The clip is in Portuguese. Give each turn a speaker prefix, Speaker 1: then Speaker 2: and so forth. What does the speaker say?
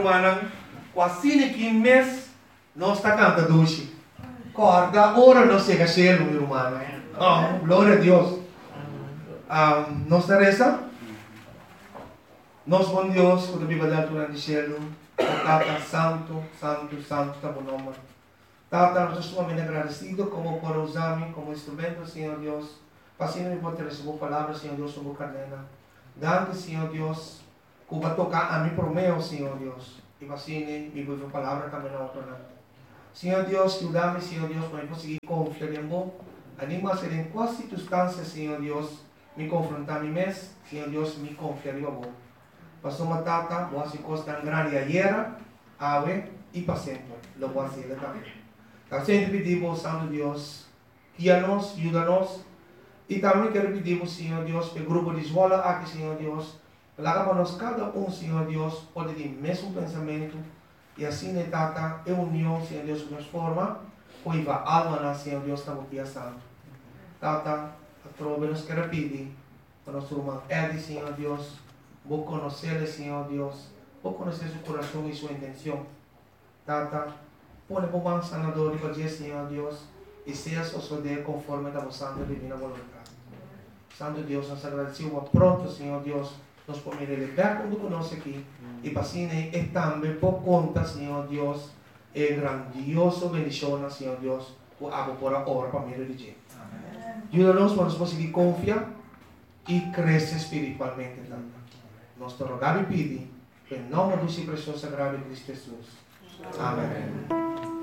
Speaker 1: irmã, quase que mês, nós está cantando doce. Corda, ora não chega cielo, meu irmão. Oh, glória a Deus. Nós reza. Nós, bom Deus, quando a Bíblia dá altura do cielo, Tata, santo, santo, santo, está bom nome. Tata, nós estamos muito agradecidos como por usar-me como instrumento, Senhor Deus. Passinho por ter recebido palavras, Senhor Deus, sobre a cadena. Dando, Senhor Deus, que vai tocar a mim por meio, Senhor Deus. E passinho, me vou palavra também na outra. Senhor Deus, ajuda-me, Senhor Deus, para eu conseguir confiar em você. Anima a ser em qual circunstância, Senhor Deus, me confrontar a mim mesmo, Senhor Deus, me confiar em você. Passou uma tata, você costa grande ayer, ave e para sempre. Lo voy a hacer também. Então, sempre pedimos, Santo Deus, guia-nos, ajuda-nos. E também quero pedir, Senhor Deus, para o grupo de escola aqui, Senhor Deus, para nós cada Senhor Deus, pode ter o mesmo pensamento. E assim, tata, é união, Senhor Deus, nos forma, pois a alma, Senhor Deus, está aqui a santo. Tata, a trova nos quer pedir, para nosso irmão Eddie, Senhor Deus, vou conhecer, Senhor Deus, vou conhecer seu coração e sua intenção. Tata, põe por mão sanador e fazer, Senhor Deus, e seja suceder conforme a vossa divina vontade. Santo Deus, nós agradecemos pronto, Senhor Deus, nós podemos levar quando conosco aqui. E pasine e também por conta, Senhor Deus, é grandioso bendição, Senhor Deus, por a hora para mim religião. Ajuda-nos para nós conseguir confiar e crescer espiritualmente também. Nós te rogamos e pedimos, em nome do seu precioso sagrado Cristo Jesus. Amém.